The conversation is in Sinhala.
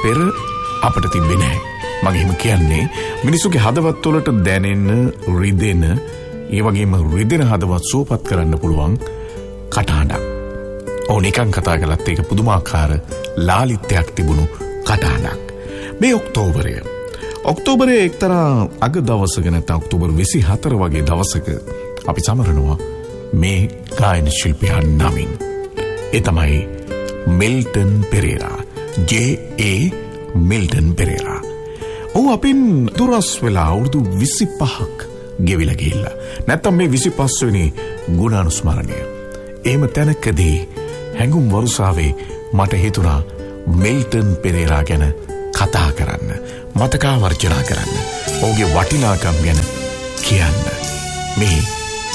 පෙර අපට තිබෙන්නේ නැහැ. මම එහෙම කියන්නේ මිනිසුගේ හදවත් වලට දැනෙන, රිදෙන, ඒ වගේම රිදෙන හදවත් සුවපත් කරන්න පුළුවන් කටහඬක්. ඕනිකන් කතා කළත් ඒක පුදුමාකාර ලාලිත්‍යයක් තිබුණු කටහඬක්. මේ ඔක්තෝබරයේ එක්තරා අග දවසක නැත්නම් ඔක්තෝබර් 24 වගේ දවසක අපි සමරනවා මේ ගායන ශිල්පියා නමින්. ඒ තමයි Milton Perera. J.A. Milton Perera. ඔහු අපින් දුරස් වෙලා අවුරුදු 25ක් ගෙවිලා ගිහිල්ලා. නැත්තම් මේ 25 වෙනි ගුණානුස්මරණය. එහෙම තැනකදී හැඟුම් වරුසාවේ මට හිතුණා මිල්ටන් පෙරේරා ගැන කතා කරන්න, මතකාවර්ජනා කරන්න, ඔහුගේ වටිනාකම් ගැන කියන්න. මේ